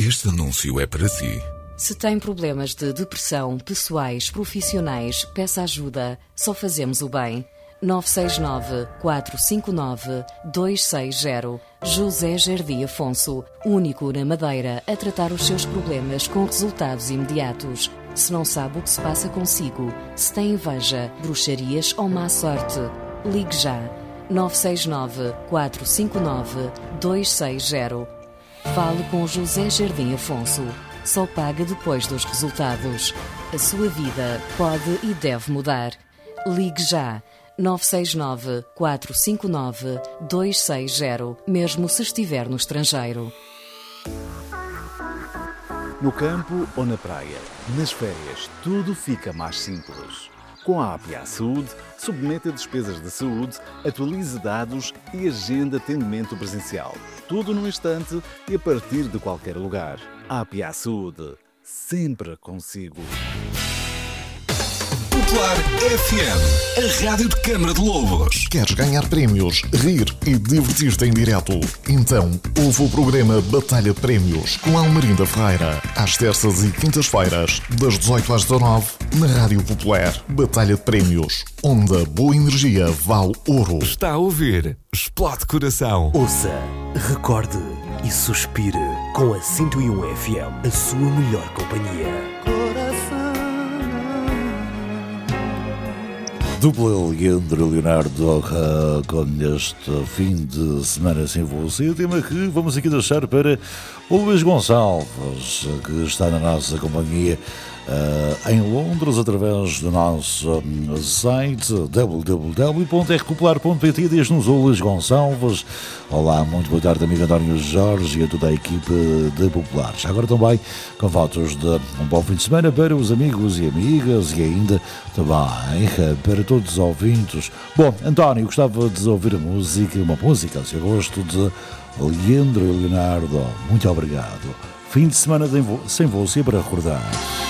Este anúncio é para si. Se tem problemas de depressão, pessoais, profissionais, peça ajuda. Só fazemos o bem. 969-459-260. José Jardim Afonso, único na Madeira a tratar os seus problemas com resultados imediatos. Se não sabe o que se passa consigo, se tem inveja, bruxarias ou má sorte, ligue já. 969-459-260. Fale com José Jardim Afonso. Só paga depois dos resultados. A sua vida pode e deve mudar. Ligue já. 969-459-260, mesmo se estiver no estrangeiro. No campo ou na praia, nas férias, tudo fica mais simples. Com a APA Saúde, submeta despesas de saúde, atualize dados e agenda atendimento presencial. Tudo num instante e a partir de qualquer lugar. APA Saúde, sempre consigo. Popular FM, a rádio de Câmara de Lobos. Queres ganhar prémios, rir e divertir-te em direto? Então, ouve o programa Batalha de Prémios com Almerinda Ferreira, às terças e quintas-feiras, das 18 às 19, na Rádio Popular. Batalha de Prémios, onde a boa energia vale ouro. Está a ouvir Explode Coração. Ouça, recorde e suspire com a 101 FM, a sua melhor companhia. Dupla Leandro Leonardo com este fim de semana sem você. O tema que vamos aqui deixar para o Luís Gonçalves, que está na nossa companhia em Londres, através do nosso site www.rpopular.pt. Diz-nos o Luís Gonçalves. Olá, muito boa tarde, amigo António Jorge e a toda a equipe de Populares. Agora também com votos de um bom fim de semana para os amigos e amigas e ainda também para todos os ouvintes. Bom, António, gostava de ouvir uma música, se eu gosto de Leandro e Leonardo. Muito obrigado. Fim de semana sem você para recordar.